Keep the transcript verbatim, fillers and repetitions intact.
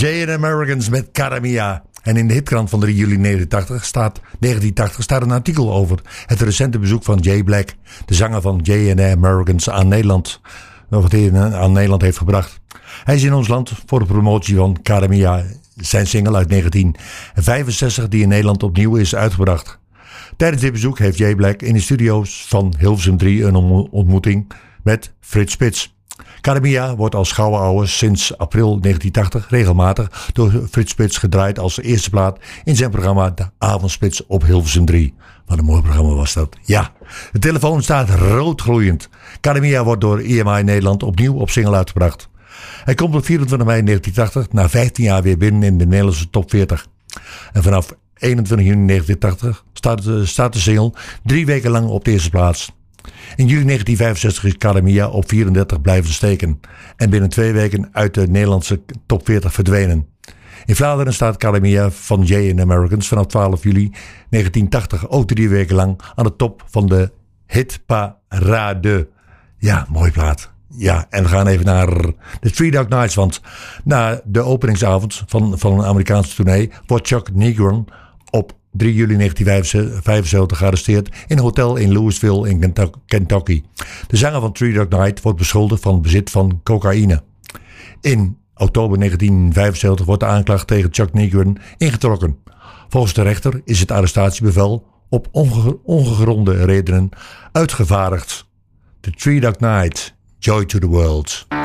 Jay and Americans met Cara Mia. En in de hitkrant van drie juli negenentachtig staat, negentien tachtig staat een artikel over het recente bezoek van Jay Black, de zanger van Jay and Americans, aan Nederland. Wat hij aan Nederland heeft gebracht. Hij is in ons land voor de promotie van Cara Mia, zijn single uit negentien vijfenzestig die in Nederland opnieuw is uitgebracht. Tijdens dit bezoek heeft Jay Black in de studio's van Hilversum drie een ontmoeting met Frits Spits. Cara Mia wordt als gouden ouwe sinds april negentien tachtig regelmatig door Frits Spits gedraaid als eerste plaat in zijn programma De Avondspits op Hilversum drie. Wat een mooi programma was dat. Ja, de telefoon staat roodgloeiend. Cara Mia wordt door E M I Nederland opnieuw op single uitgebracht. Hij komt op vierentwintig mei negentien tachtig na vijftien jaar weer binnen in de Nederlandse top veertig. En vanaf eenentwintig juni negentien tachtig staat, staat de single drie weken lang op de eerste plaats. In juli negentien vijfenzestig is Cara Mia op vierendertig blijven steken en binnen twee weken uit de Nederlandse top veertig verdwenen. In Vlaanderen staat Cara Mia van Jay and Americans vanaf twaalf juli negentien tachtig ook drie weken lang aan de top van de hitparade. Ja, mooi plaat. Ja, en we gaan even naar de Three Dog Nights, want na de openingsavond van, van een Amerikaanse tournee wordt Chuck Negron op drie juli negentien vijfenzeventig gearresteerd in een hotel in Louisville in Kentucky. De zanger van Three Dog Night wordt beschuldigd van bezit van cocaïne. In oktober negentien vijfenzeventig wordt de aanklacht tegen Chuck Negron ingetrokken. Volgens de rechter is het arrestatiebevel op onge- ongegronde redenen uitgevaardigd. The Three Dog Night, Joy to the World.